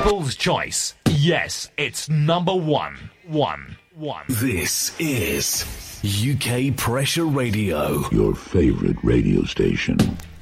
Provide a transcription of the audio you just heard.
People's choice. Yes, it's number one. This is UK Pressure Radio. Your favorite radio station.